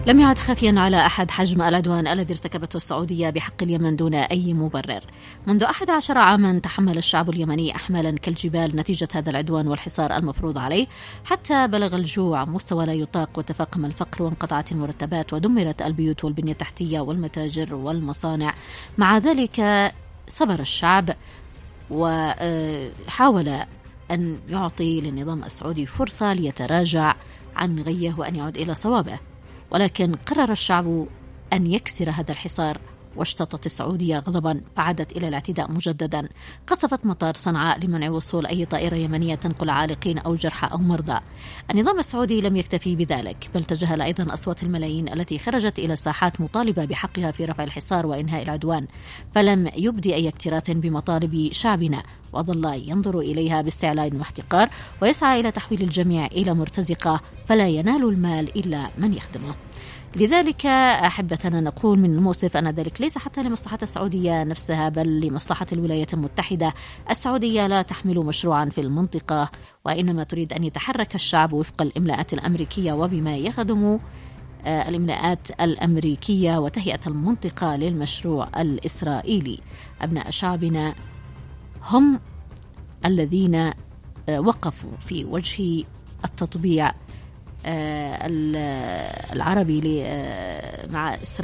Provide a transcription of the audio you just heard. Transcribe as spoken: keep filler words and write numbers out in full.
لم يعد خافيا على أحد حجم العدوان الذي ارتكبته السعودية بحق اليمن دون أي مبرر. منذ أحد عشر عاما تحمل الشعب اليمني أحمالا كالجبال نتيجة هذا العدوان والحصار المفروض عليه، حتى بلغ الجوع مستوى لا يطاق وتفاقم الفقر وانقطعت المرتبات ودمرت البيوت والبنية التحتية والمتاجر والمصانع. مع ذلك صبر الشعب وحاول أن يعطي للنظام السعودي فرصة ليتراجع عن غيه وأن يعود إلى صوابه، ولكن قرر الشعب أن يكسر هذا الحصار، واشتطت السعودية غضبا فعادت إلى الاعتداء مجددا. قصفت مطار صنعاء لمنع وصول أي طائرة يمنية تنقل عالقين أو جرحى أو مرضى. النظام السعودي لم يكتفي بذلك، بل تجاهل أيضا أصوات الملايين التي خرجت إلى الساحات مطالبة بحقها في رفع الحصار وإنهاء العدوان، فلم يبدي أي اكتراث بمطالب شعبنا، وظل ينظر إليها باستعلاء واحتقار، ويسعى إلى تحويل الجميع إلى مرتزقة فلا ينال المال إلا من يخدمه. لذلك أحبتنا نقول من المؤسف أن ذلك ليس حتى لمصلحة السعودية نفسها، بل لمصلحة الولايات المتحدة. السعودية لا تحمل مشروعا في المنطقة، وإنما تريد أن يتحرك الشعب وفق الإملاءات الأمريكية وبما يخدم الإملاءات الأمريكية وتهيئة المنطقة للمشروع الإسرائيلي. أبناء شعبنا هم الذين وقفوا في وجه التطبيع العربي مع إسرائيل.